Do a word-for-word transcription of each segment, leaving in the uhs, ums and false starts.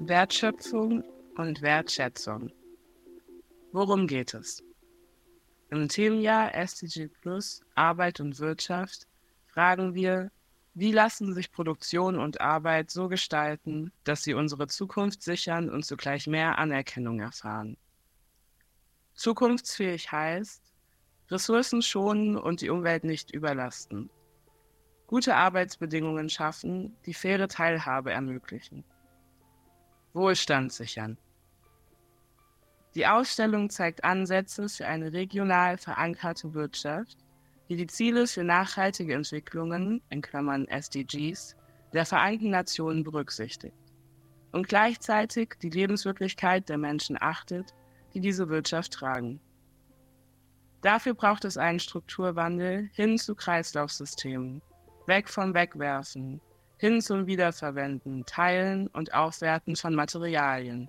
Wertschöpfung und Wertschätzung. Worum geht es? Im Themenjahr S D G plus, Arbeit und Wirtschaft fragen wir, wie lassen sich Produktion und Arbeit so gestalten, dass sie unsere Zukunft sichern und zugleich mehr Anerkennung erfahren. Zukunftsfähig heißt, Ressourcen schonen und die Umwelt nicht überlasten. Gute Arbeitsbedingungen schaffen, die faire Teilhabe ermöglichen. Wohlstand sichern. Die Ausstellung zeigt Ansätze für eine regional verankerte Wirtschaft, die die Ziele für nachhaltige Entwicklungen in Klammern S D Gs der Vereinten Nationen berücksichtigt und gleichzeitig die Lebenswirklichkeit der Menschen achtet, die diese Wirtschaft tragen. Dafür braucht es einen Strukturwandel hin zu Kreislaufsystemen, weg vom Wegwerfen, hin zum Wiederverwenden, Teilen und Aufwerten von Materialien.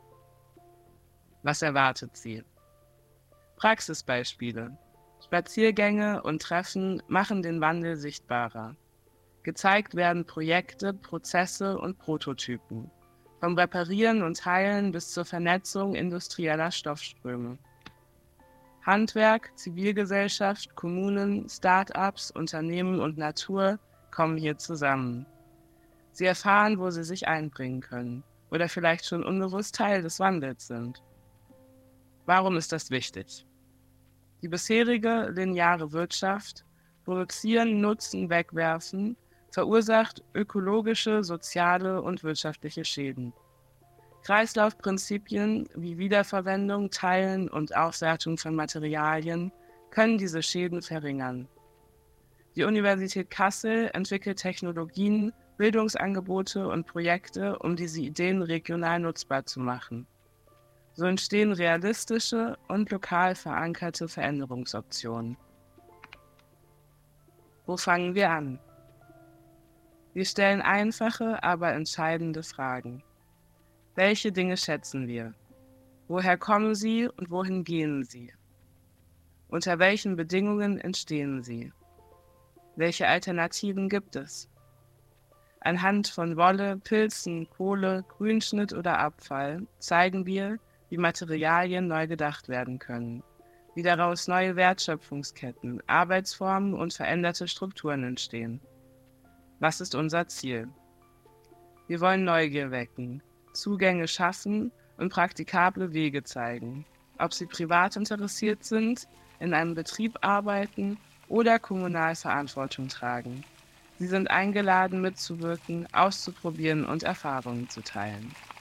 Was erwartet sie? Praxisbeispiele. Spaziergänge und Treffen machen den Wandel sichtbarer. Gezeigt werden Projekte, Prozesse und Prototypen, vom Reparieren und Teilen bis zur Vernetzung industrieller Stoffströme. Handwerk, Zivilgesellschaft, Kommunen, Start-ups, Unternehmen und Natur kommen hier zusammen. Sie erfahren, wo sie sich einbringen können oder vielleicht schon unbewusst Teil des Wandels sind. Warum ist das wichtig? Die bisherige lineare Wirtschaft, produzieren, nutzen, wegwerfen, verursacht ökologische, soziale und wirtschaftliche Schäden. Kreislaufprinzipien wie Wiederverwendung, Teilen und Aufwertung von Materialien können diese Schäden verringern. Die Universität Kassel entwickelt Technologien, Bildungsangebote und Projekte, um diese Ideen regional nutzbar zu machen. So entstehen realistische und lokal verankerte Veränderungsoptionen. Wo fangen wir an? Wir stellen einfache, aber entscheidende Fragen. Welche Dinge schätzen wir? Woher kommen sie und wohin gehen sie? Unter welchen Bedingungen entstehen sie? Welche Alternativen gibt es? Anhand von Wolle, Pilzen, Kohle, Grünschnitt oder Abfall zeigen wir, wie Materialien neu gedacht werden können, wie daraus neue Wertschöpfungsketten, Arbeitsformen und veränderte Strukturen entstehen. Was ist unser Ziel? Wir wollen Neugier wecken, Zugänge schaffen und praktikable Wege zeigen, ob sie privat interessiert sind, in einem Betrieb arbeiten oder kommunal Verantwortung tragen. Sie sind eingeladen, mitzuwirken, auszuprobieren und Erfahrungen zu teilen.